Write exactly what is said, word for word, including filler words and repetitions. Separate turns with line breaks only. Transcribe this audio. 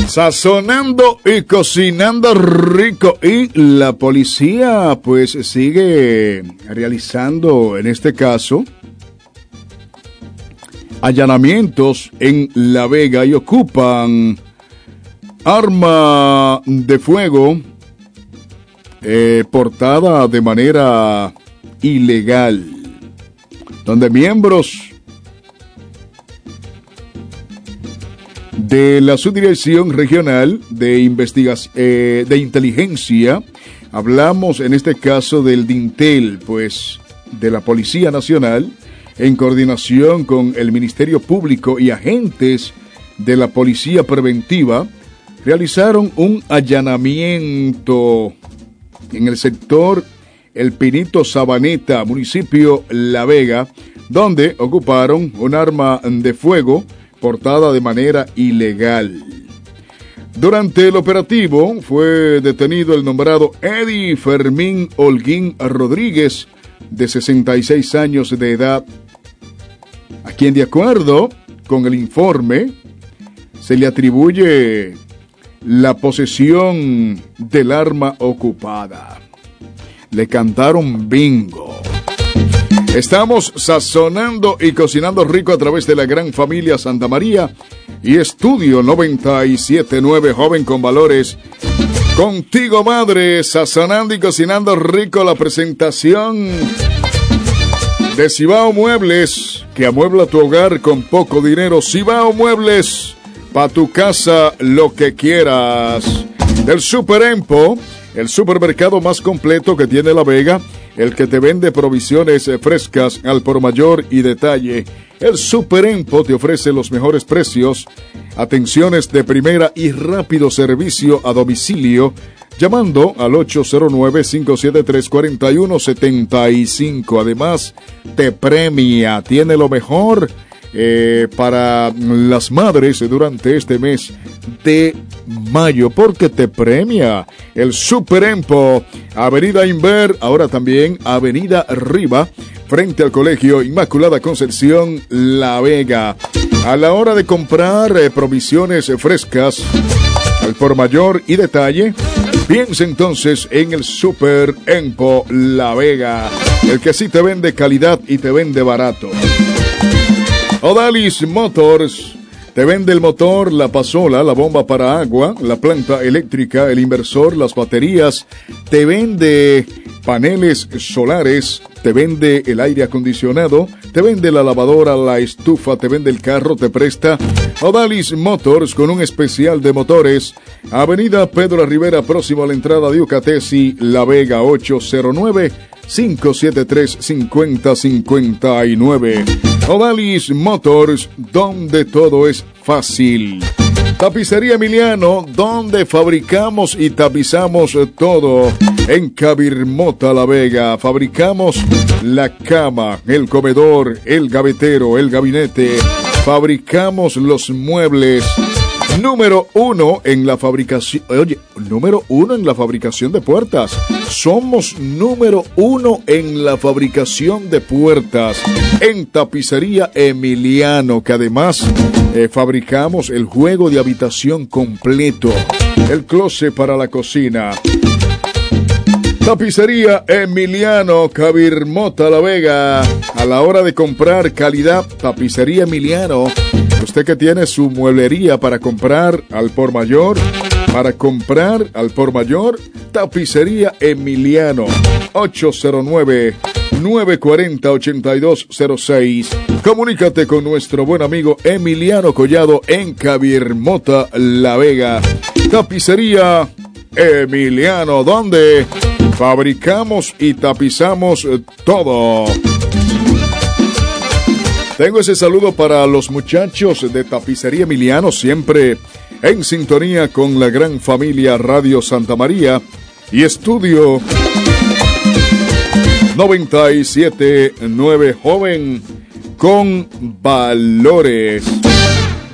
Sazonando y cocinando rico. Y la policía pues sigue realizando, en este caso, allanamientos en La Vega y ocupan arma de fuego eh, portada de manera ilegal, donde miembros de la Subdirección Regional de Investigación eh, de Inteligencia, hablamos en este caso del DINTEL, pues de la Policía Nacional, en coordinación con el Ministerio Público y agentes de la Policía Preventiva, realizaron un allanamiento en el sector El Pinito Sabaneta, municipio La Vega, donde ocuparon un arma de fuego portada de manera ilegal. Durante el operativo fue detenido el nombrado Eddie Fermín Holguín Rodríguez, de sesenta y seis años de edad, a quien, de acuerdo con el informe, se le atribuye la posesión del arma ocupada. Le cantaron bingo. Estamos sazonando y cocinando rico a través de la gran familia Santa María y Estudio noventa y siete punto nueve, joven con valores. Contigo, madre, sazonando y cocinando rico, la presentación de Cibao Muebles, que amuebla tu hogar con poco dinero. Cibao Muebles, pa' tu casa lo que quieras. Del Super Empo, el supermercado más completo que tiene La Vega, el que te vende provisiones frescas al por mayor y detalle. El Super Empo te ofrece los mejores precios, atenciones de primera y rápido servicio a domicilio, llamando al ocho cero nueve, cinco siete tres, cuatro uno siete cinco. Además, te premia, tiene lo mejor eh, para las madres durante este mes de mayo, porque te premia el Super Empo, Avenida Inver, ahora también Avenida Riva, frente al Colegio Inmaculada Concepción, La Vega. A la hora de comprar eh, provisiones frescas al por mayor y detalle, piensa entonces en el Super Empo La Vega, el que sí te vende calidad y te vende barato. Odalis Motors te vende el motor, la pasola, la bomba para agua, la planta eléctrica, el inversor, las baterías. Te vende paneles solares, te vende el aire acondicionado, te vende la lavadora, la estufa, te vende el carro, te presta. Odalis Motors, con un especial de motores. Avenida Pedro Rivera, próximo a la entrada de Ucatesi, La Vega, ocho cero nueve, cinco siete tres, cinco cero cinco nueve. Odalis Motors, donde todo es fácil. Tapicería Emiliano, donde fabricamos y tapizamos todo. En Cabirmota, La Vega, fabricamos la cama, el comedor, el gavetero, el gabinete. Fabricamos los muebles. Número uno en la fabricación, oye, número uno en la fabricación de puertas. Somos número uno en la fabricación de puertas. En Tapicería Emiliano, que además eh, fabricamos el juego de habitación completo, el closet para la cocina. Tapicería Emiliano, Cabirmota, La Vega. A la hora de comprar calidad, Tapicería Emiliano. Usted que tiene su mueblería para comprar al por mayor, para comprar al por mayor, Tapicería Emiliano, ocho cero nueve, nueve cuatro cero, ocho dos cero seis. Comunícate con nuestro buen amigo Emiliano Collado en Cabirmota, La Vega. Tapicería Emiliano, donde fabricamos y tapizamos todo. Tengo ese saludo para los muchachos de Tapicería Emiliano, siempre en sintonía con la gran familia Radio Santa María y Estudio noventa y siete punto nueve, joven con valores.